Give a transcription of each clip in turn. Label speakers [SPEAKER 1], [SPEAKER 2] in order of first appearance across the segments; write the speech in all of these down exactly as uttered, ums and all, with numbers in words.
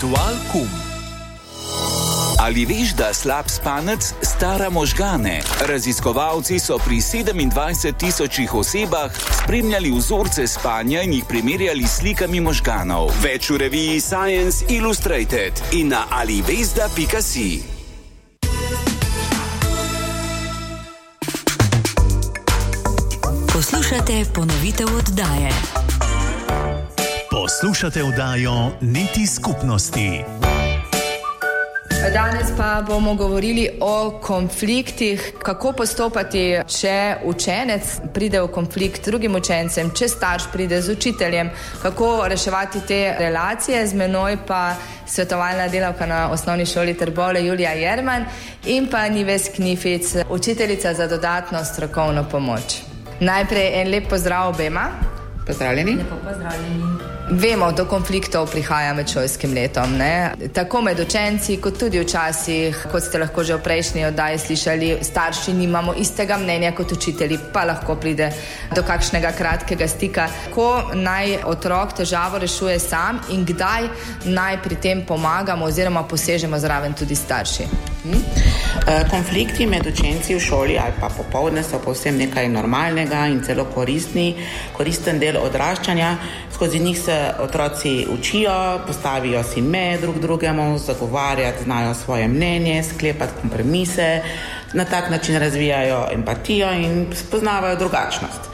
[SPEAKER 1] Ritual Kum. Ali veš, da slab spanec stara možgane? Raziskovalci so pri sedemindvajset tisočih osebah spremljali vzorce spanja in jih primerjali s slikami možganov. Več v reviji Science Illustrated in na alivesda pika si.
[SPEAKER 2] Poslušate ponovitev oddaje.
[SPEAKER 3] Poslušate oddajo Niti skupnosti.
[SPEAKER 4] Danes pa bomo govorili o konfliktih, kako postopati, če učenec pride v konflikt z drugim učencem, če starš pride z učiteljem, kako reševati te relacije. Z menoj pa svetovalna delavka na osnovni šoli Trbovlje Julija Jerman in pa Nives Knific, učiteljica za dodatno strokovno pomoč. Najprej en lep pozdrav obema.
[SPEAKER 5] Pozdravljeni.
[SPEAKER 4] Lepo pozdravljeni. Vemo, do konfliktov prihaja med šolskim letom, ne? Tako med učenci, kot tudi včasih, kot ste lahko že v prejšnji oddaji slišali, starši nimamo istega mnenja kot učitelji, pa lahko pride do kakšnega kratkega stika. Ko naj otrok težavo rešuje sam in kdaj naj pri tem pomagamo oziroma posežemo zraven tudi starši?
[SPEAKER 5] Hmm. Konflikti med učenci v šoli ali pa popoldne so povsem nekaj normalnega in celo koristni, koristen del odraščanja. Skozi njih se otroci učijo, postavijo si meje drug drugemu, zagovarjati znajo svoje mnenje, sklepati kompromise, na tak način razvijajo empatijo in spoznavajo drugačnost.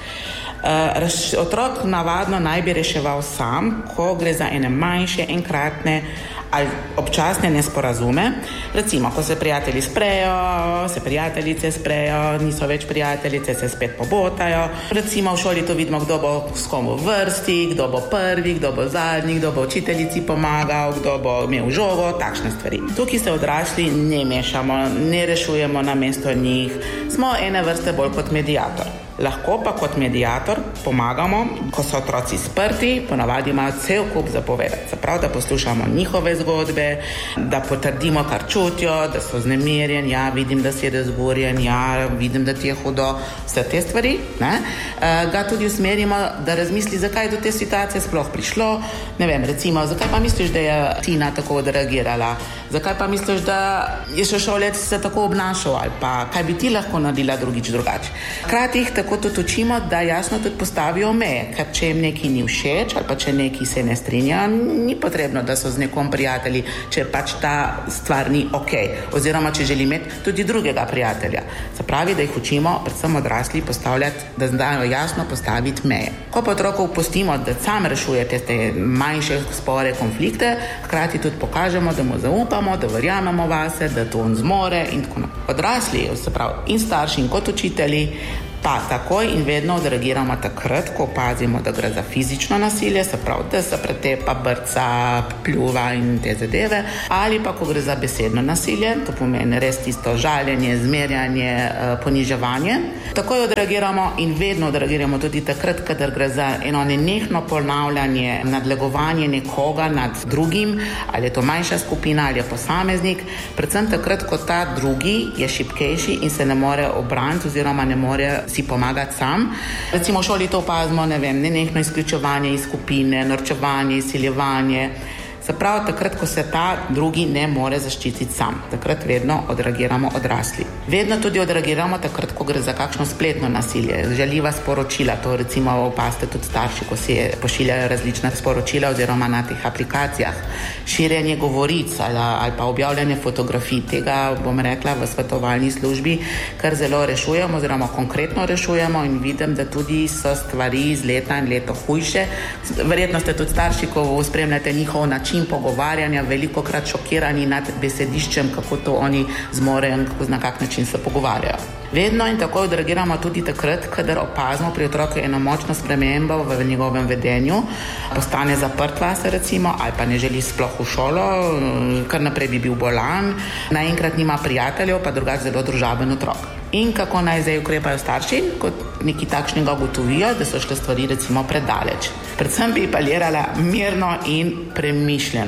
[SPEAKER 5] Uh, otrok navadno naj bi reševal sam, ko gre za ene manjše, enkratne ali občasne nesporazume. Recimo, ko se prijatelji sprejo, se prijateljice sprejo, niso več prijateljice, se spet pobotajo. Recimo v šoli to vidimo, kdo bo s kom v vrsti, kdo bo prvi, kdo bo zadnji, kdo bo učiteljici pomagal, kdo bo imel žogo, takšne stvari. Tukaj se odrasli ne mešamo, ne rešujemo namesto njih, smo ene vrste bolj kot mediator. Lahko pa kot mediator pomagamo, ko so otroci sprti, ponavadi imajo cel kup zapovedati. Zaprav, da poslušamo njihove zgodbe, da potrdimo, kar čutijo, da so znemirjen, ja, vidim, da si je razburjen, ja, vidim, da ti je hudo, vse te stvari, ne, e, ga tudi usmerimo, da razmisli, zakaj je do te situacije sploh prišlo, ne vem, recimo, zakaj pa misliš, da je Tina tako odreagirala, zakaj pa misliš, da je sošolec se tako obnašal ali pa kaj bi ti lahko naredila drugič drugače. Hkrati jih tako tudi učimo, da jasno tudi postavijo meje, ker če jim nekaj ni všeč ali pa če nekaj se ne strinja, ni potrebno, da so z nekom prijatelji, če pač ta stvar ni ok, oziroma če želi imeti tudi drugega prijatelja. Se pravi, da jih učimo, predvsem odrasli, postavljati, da znajo jasno postaviti meje. Ko pa otrokov pustimo, da sam rešuje te manjše spore, konflikte, hkrati tudi pokažemo, da mu zaupamo, da verjamemo vase, da to on zmore in tako naprej. Odrasli, se pravi, in starši in kot učitelji, pa takoj in vedno odreagiramo takrat, ko opazimo, da gre za fizično nasilje, se pravi, da se pretepa, brca, pljuva in te zadeve, ali pa ko gre za besedno nasilje, to pomeni res tisto žaljenje, zmerjanje, poniževanje. Takoj odreagiramo in vedno odreagiramo tudi takrat, kadar gre za eno nenehno ponavljanje, nadlegovanje nekoga nad drugim, ali je to manjša skupina ali je posameznik, predvsem takrat, ko ta drugi je šibkejši in se ne more obraniti oziroma ne more si pomagati sam. Recimo v šoli to opazimo, ne vem, nenehno izključevanje iz skupine, norčevanje, izsiljevanje. Se pravi, takrat, ko se ta drugi ne more zaščititi sam, takrat vedno odreagiramo odrasli. Vedno tudi odreagiramo takrat, ko gre za kakšno spletno nasilje, žaljiva sporočila, to recimo opazite tudi starši, ko si pošiljajo različna sporočila oziroma na teh aplikacijah. Širjenje govoric ali, ali pa objavljanje fotografij, tega bom rekla v svetovalni službi, kar zelo rešujemo oziroma konkretno rešujemo in vidim, da tudi so stvari iz leta in leto hujše. Verjetno ste tudi starši, ko spremljate njihov način pogovarjanja, veliko krat šokirani nad besediščem, kako to oni zmorejo in na kak način se pogovarjajo. Vedno in tako odreagiramo tudi takrat, kadar opazimo pri otroku eno močno spremembo v njegovem vedenju, postane zaprt vase recimo, ali pa ne želi sploh v šolo, kar naprej bi bil bolan, naenkrat nima prijateljev, pa drugače zelo družaben otrok. In kako naj zdaj ukrepajo starši, kot neki takšnega ugotovijo, da so šle stvari recimo predaleč. Predvsem bi apelirala mirno in premišljeno.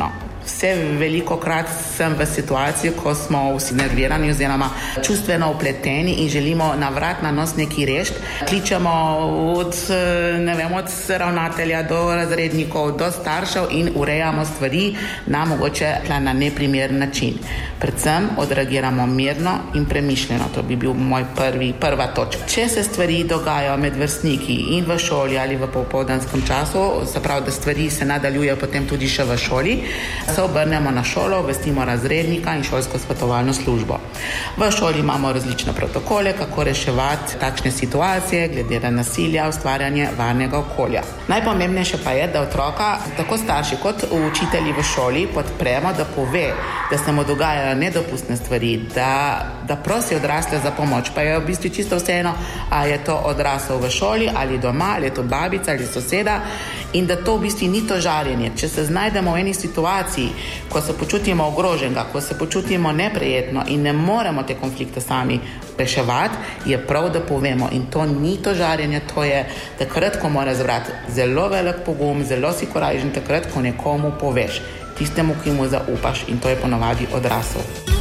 [SPEAKER 5] Vse veliko krat sem v situaciji, ko smo vsi nervirani oziroma čustveno upleteni in želimo na vrat na nos neki rešiti. Kličemo od, ne vem, od ravnatelja do razrednikov, do staršev in urejamo stvari na mogoče na neprimeren način. Predvsem odreagiramo mirno in premišljeno. To bi bil moj prvi, prva točka. Če se stvari dogajajo med vrstniki in v šoli ali v popoldanskem času, se pravi, da stvari se nadaljujejo potem tudi še v šoli, se obrnemo na šolo, obvestimo razrednika in šolsko svetovalno službo. V šoli imamo različne protokole, kako reševati takšne situacije, glede na nasilja, ustvarjanje varnega okolja. Najpomembnejše pa je, da otroka, tako starši kot učitelji v šoli, podpremo, da pove, da se mu dogajajo nedopustne stvari, da, da prosi odrasle za pomoč, pa je v bistvu čisto vseeno, a je to odrasel v šoli ali doma, ali je to babica ali soseda, in da to v bistvu ni to žarjenje. Če se znajdemo v eni situaciji, ko se počutimo ogroženega, ko se počutimo neprijetno in ne moremo te konflikte sami reševati, je prav, da povemo. In to ni to žarjenje, to je takrat, ko mora zbrati zelo velik pogum, zelo si korajžen takrat, ko nekomu poveš, tistemu, ki mu zaupaš, in to je ponavadi odrasel.